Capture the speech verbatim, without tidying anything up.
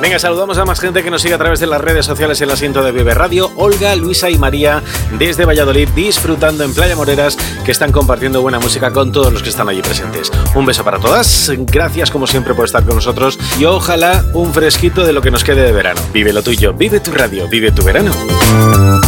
Venga, saludamos a más gente que nos sigue a través de las redes sociales en el asiento de Vive Radio. Olga, Luisa y María desde Valladolid, disfrutando en Playa Moreras, que están compartiendo buena música con todos los que están allí presentes. Un beso para todas, gracias como siempre por estar con nosotros y ojalá un fresquito de lo que nos quede de verano. Vive lo tuyo, vive tu radio, vive tu verano.